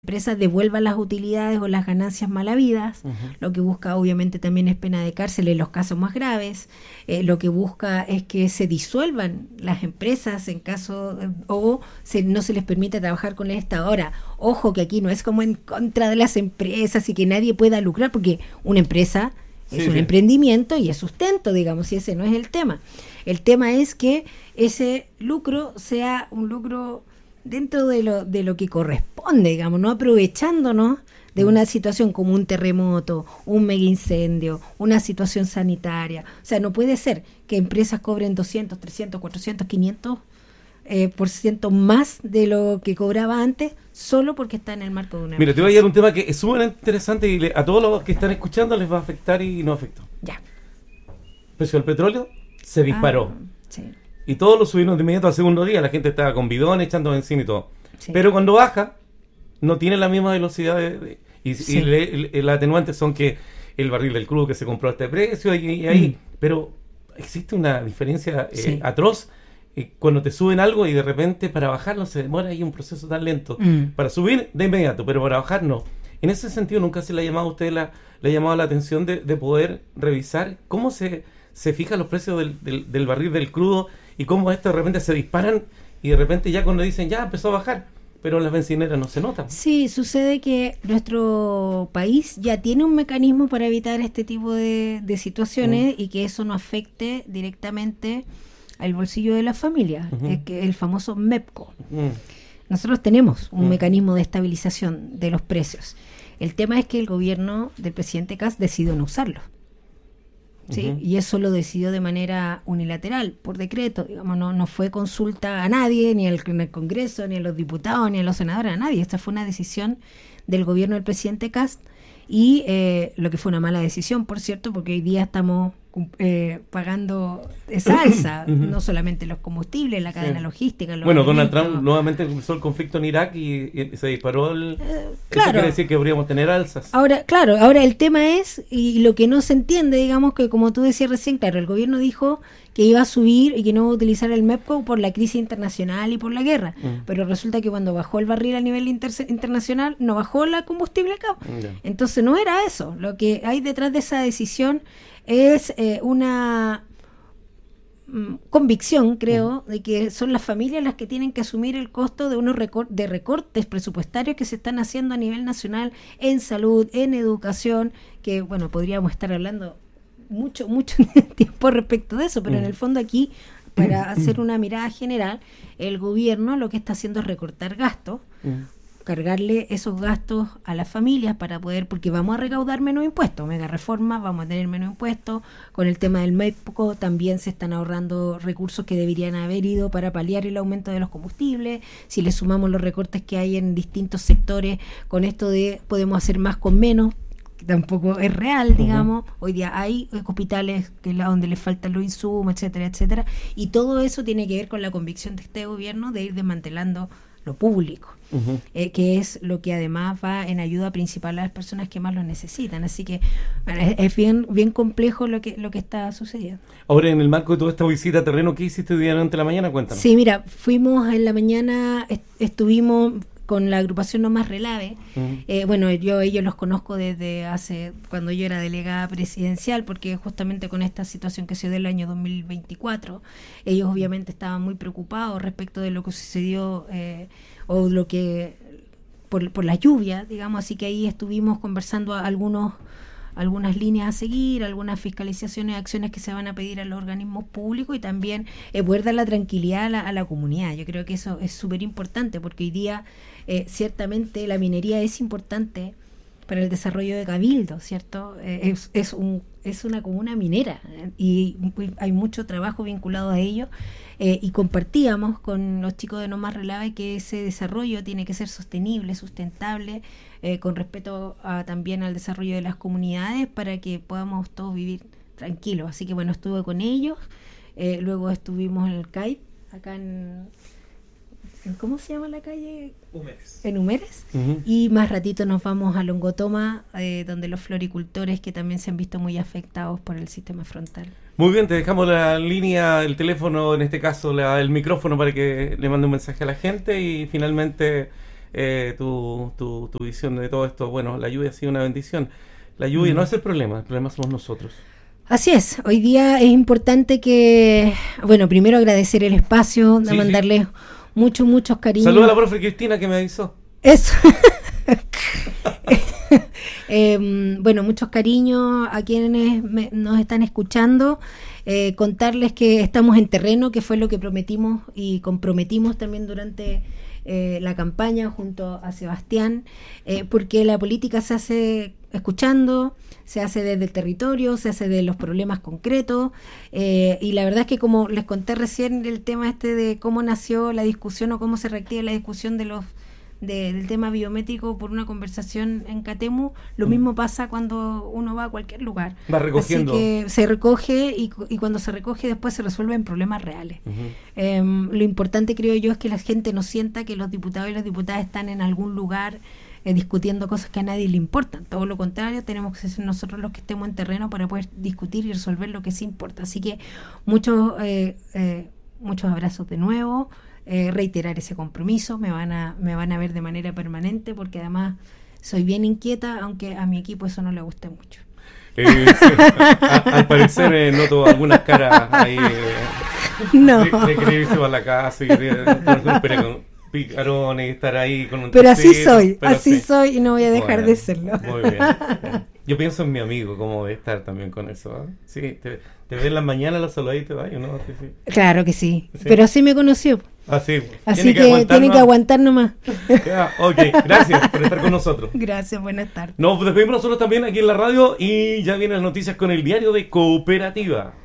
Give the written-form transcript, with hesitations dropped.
empresa devuelva las utilidades o las ganancias mal habidas. Lo que busca obviamente también es pena de cárcel en los casos más graves. Lo que busca es que se disuelvan las empresas en caso no se les permite trabajar con el Estado. Ahora, ojo que aquí no es como en contra de las empresas y que nadie pueda lucrar, porque una empresa es un emprendimiento y es sustento, digamos, y ese no es el tema. El tema es que ese lucro sea un lucro dentro de lo que corresponde, digamos, no aprovechándonos de una situación como un terremoto, un mega incendio, una situación sanitaria. O sea, no puede ser que empresas cobren 200, 300, 400, 500% más de lo que cobraba antes solo porque está en el marco de una Mira, te voy a llevar un tema que es súper interesante y a todos los que están escuchando les va a afectar y no afectó. Ya. El precio del petróleo se disparó. Sí. Y todos lo subieron de inmediato al segundo día. La gente estaba con bidones, echando benzina y todo. Sí. Pero cuando baja, no tiene la misma velocidad. Y el atenuante son que el barril del crudo que se compró a este precio y ahí. Pero existe una diferencia atroz cuando te suben algo y de repente para bajarlo se demora. Hay un proceso tan lento. Para subir de inmediato, pero para bajar no. En ese sentido, nunca se le ha llamado a usted le ha llamado la atención de poder revisar cómo se fijan los precios del barril del crudo y cómo estos de repente se disparan y de repente ya cuando dicen ya empezó a bajar, pero en las bencineras no se nota. Sí, sucede que nuestro país ya tiene un mecanismo para evitar este tipo de situaciones y que eso no afecte directamente al bolsillo de las familias, el famoso MEPCO. Nosotros tenemos un mecanismo de estabilización de los precios. El tema es que el gobierno del presidente Kast decidió no usarlo. ¿Sí? Y eso lo decidió de manera unilateral, por decreto, digamos, no fue consulta a nadie, ni en el Congreso, ni a los diputados, ni a los senadores, a nadie. Esta fue una decisión del gobierno del presidente Kast y lo que fue una mala decisión, por cierto, porque hoy día estamos pagando esa alza, no solamente los combustibles, la cadena logística. Bueno, Donald Trump nuevamente empezó el conflicto en Irak y se disparó claro. Eso quiere decir que podríamos tener alzas. Ahora el tema es, y lo que no se entiende, digamos, que como tú decías recién, claro, el gobierno dijo que iba a subir y que no iba a utilizar el MEPCO por la crisis internacional y por la guerra, pero resulta que cuando bajó el barril a nivel internacional, no bajó la combustible acá. Entonces no era eso. Lo que hay detrás de esa decisión es una convicción, creo, de que son las familias las que tienen que asumir el costo de unos recortes presupuestarios que se están haciendo a nivel nacional en salud, en educación, que bueno, podríamos estar hablando mucho tiempo respecto de eso, pero en el fondo aquí, para hacer una mirada general, el gobierno lo que está haciendo es recortar gastos, cargarle esos gastos a las familias para poder, porque vamos a recaudar menos impuestos, mega reforma, vamos a tener menos impuestos, con el tema del MEPCO también se están ahorrando recursos que deberían haber ido para paliar el aumento de los combustibles, si le sumamos los recortes que hay en distintos sectores, con esto de podemos hacer más con menos, que tampoco es real, digamos, hoy día hay hospitales donde les faltan los insumos, etcétera, etcétera, y todo eso tiene que ver con la convicción de este gobierno de ir desmantelando lo público, que es lo que además va en ayuda principal a las personas que más lo necesitan. Así que bueno, es bien complejo lo que está sucediendo. Ahora, en el marco de toda esta visita a terreno, ¿qué hiciste hoy día durante la mañana? Cuéntanos. Sí, mira, fuimos en la mañana, estuvimos con la agrupación No Más Relave. Bueno, ellos los conozco desde hace, cuando yo era delegada presidencial, porque justamente con esta situación que se dio el año 2024, ellos obviamente estaban muy preocupados respecto de lo que sucedió o lo que por la lluvia, digamos, así que ahí estuvimos conversando algunas líneas a seguir, algunas fiscalizaciones, acciones que se van a pedir a los organismos públicos y también poder dar la tranquilidad a la comunidad. Yo creo que eso es súper importante porque hoy día ciertamente la minería es importante para el desarrollo de Cabildo, ¿cierto? Es una comuna minera y hay mucho trabajo vinculado a ello y compartíamos con los chicos de No Más Relave que ese desarrollo tiene que ser sostenible, sustentable, con respeto también al desarrollo de las comunidades para que podamos todos vivir tranquilos. Así que bueno, estuve con ellos, luego estuvimos en el CAIP, acá en ¿cómo se llama la calle? Humérez. En Humérez. Y más ratito nos vamos a Longotoma, donde los floricultores que también se han visto muy afectados por el sistema frontal. Muy bien, te dejamos la línea, el teléfono, en este caso el micrófono para que le mande un mensaje a la gente y finalmente tu visión de todo esto. Bueno, la lluvia ha sido una bendición. La lluvia no es el problema somos nosotros. Así es, hoy día es importante que, bueno, primero agradecer el espacio, de mandarles muchos cariños. Saludos a la profe Cristina que me avisó. Eso. Bueno, muchos cariños a quienes nos están escuchando. Contarles que estamos en terreno, que fue lo que prometimos y comprometimos también durante la campaña junto a Sebastián, porque la política se hace escuchando, se hace desde el territorio, se hace de los problemas concretos, y la verdad es que, como les conté recién, el tema de cómo nació la discusión o cómo se reactiva la discusión del tema biométrico por una conversación en Catemu, lo mismo pasa cuando uno va a cualquier lugar. Va recogiendo. Así que se recoge y cuando se recoge después se resuelven problemas reales. Lo importante, creo yo, es que la gente no sienta que los diputados y las diputadas están en algún lugar discutiendo cosas que a nadie le importan. Todo lo contrario, tenemos que ser nosotros los que estemos en terreno para poder discutir y resolver lo que sí importa. Así que muchos abrazos de nuevo. Reiterar ese compromiso, me van a ver de manera permanente, porque además soy bien inquieta, aunque a mi equipo eso no le guste mucho. Sí. Al parecer noto algunas caras ahí de querer irse a la casa y con picarones y estar ahí con un pero así soy y no voy a dejar de serlo. Muy bien. Yo pienso en mi amigo, cómo debe estar también con eso, ¿eh? Sí, te ves en las mañanas, los saludas y te vas, ¿no? Sí. Claro que sí, pero así me conoció. Así que tiene que aguantar nomás. Ok, gracias por estar con nosotros. Gracias, buenas tardes. Nos despedimos nosotros también aquí en la radio y ya vienen las noticias con el diario de Cooperativa.